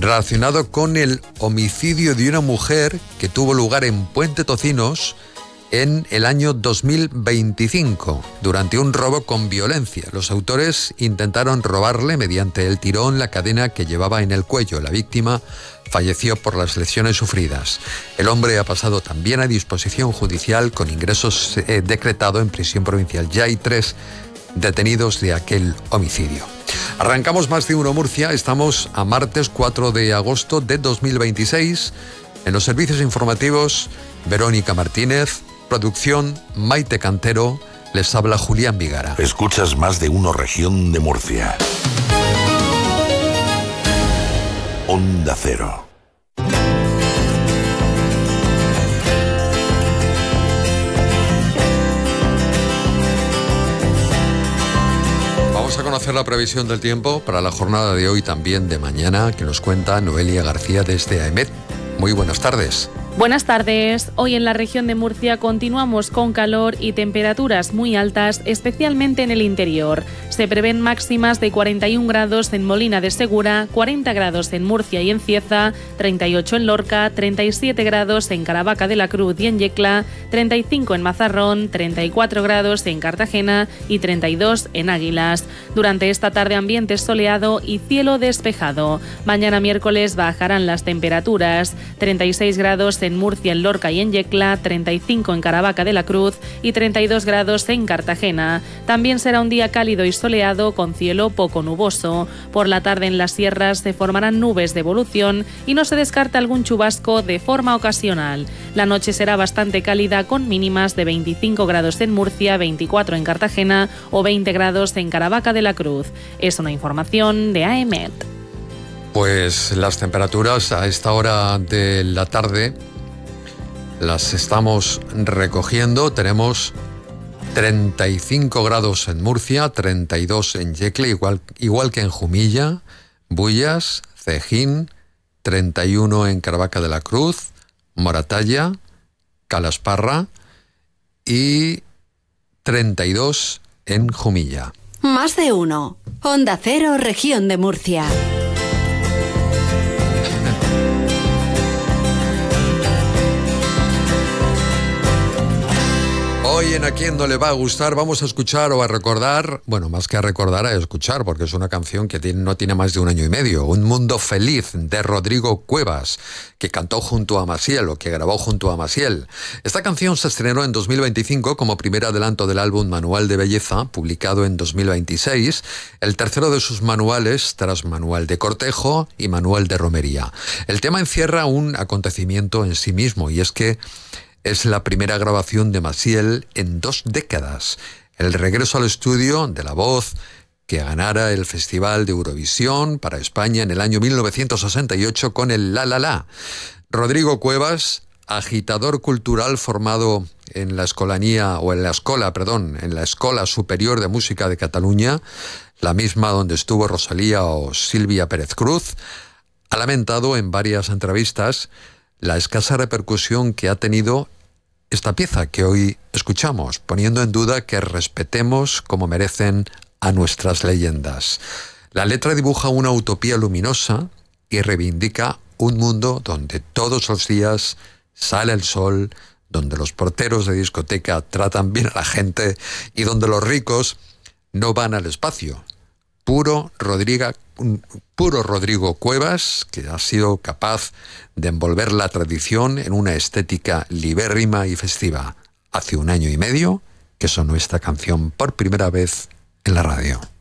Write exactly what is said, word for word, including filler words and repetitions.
relacionado con el homicidio de una mujer que tuvo lugar en Puente Tocinos en el año dos mil veinticinco, durante un robo con violencia. Los autores intentaron robarle mediante el tirón la cadena que llevaba en el cuello. La víctima falleció por las lesiones sufridas. El hombre ha pasado también a disposición judicial con ingresos eh, decretado en prisión provincial. Ya hay tres detenidos de aquel homicidio. Arrancamos Más de Uno Murcia. Estamos a martes cuatro de agosto de dos mil veintiséis. En los servicios informativos, Verónica Martínez. Producción, Maite Cantero. Les habla Julián Vigara. Escuchas Más de Uno Región de Murcia. Onda Cero. Vamos a conocer la previsión del tiempo para la jornada de hoy, también de mañana, que nos cuenta Noelia García desde AEMET. Muy buenas tardes. Buenas tardes. Hoy en la región de Murcia continuamos con calor y temperaturas muy altas, especialmente en el interior. Se prevén máximas de cuarenta y un grados en Molina de Segura, cuarenta grados en Murcia y en Cieza, treinta y ocho en Lorca, treinta y siete grados en Caravaca de la Cruz y en Yecla, treinta y cinco en Mazarrón, treinta y cuatro grados en Cartagena y treinta y dos en Águilas. Durante esta tarde ambiente soleado y cielo despejado. Mañana miércoles bajarán las temperaturas, treinta y seis grados en Murcia, en Lorca y en Yecla, treinta y cinco en Caravaca de la Cruz y treinta y dos grados en Cartagena. También será un día cálido y soleado con cielo poco nuboso. Por la tarde en las sierras se formarán nubes de evolución y no se descarta algún chubasco de forma ocasional. La noche será bastante cálida con mínimas de veinticinco grados en Murcia, veinticuatro en Cartagena o veinte grados en Caravaca de la Cruz. Es una información de AEMET. Pues las temperaturas a esta hora de la tarde las estamos recogiendo. Tenemos treinta y cinco grados en Murcia, treinta y dos en Yecla, igual, igual que en Jumilla, Bullas, Cejín, treinta y uno en Caravaca de la Cruz, Moratalla, Calasparra y treinta y dos en Jumilla. Más de uno. Onda Cero, región de Murcia. Hoy en A Quién No Le Va a Gustar vamos a escuchar o a recordar, bueno, más que a recordar, a escuchar, porque es una canción que tiene, no tiene más de un año y medio, Un Mundo Feliz, de Rodrigo Cuevas, que cantó junto a Maciel, o que grabó junto a Maciel. Esta canción se estrenó en dos mil veinticinco como primer adelanto del álbum Manual de Belleza, publicado en dos mil veintiséis, el tercero de sus manuales, tras Manual de Cortejo y Manual de Romería. El tema encierra un acontecimiento en sí mismo, y es que es la primera grabación de Maciel en dos décadas. El regreso al estudio de la voz que ganara el Festival de Eurovisión para España en el año mil novecientos sesenta y ocho con el La La La. Rodrigo Cuevas, agitador cultural formado en la escolanía, o en la escola, perdón, en la Escola Superior de Música de Cataluña, la misma donde estuvo Rosalía o Silvia Pérez Cruz, ha lamentado en varias entrevistas la escasa repercusión que ha tenido esta pieza que hoy escuchamos, poniendo en duda que respetemos como merecen a nuestras leyendas. La letra dibuja una utopía luminosa y reivindica un mundo donde todos los días sale el sol, donde los porteros de discoteca tratan bien a la gente y donde los ricos no van al espacio. Puro Rodrigo, puro Rodrigo Cuevas, que ha sido capaz de envolver la tradición en una estética libérrima y festiva. Hace un año y medio que sonó esta canción por primera vez en la radio.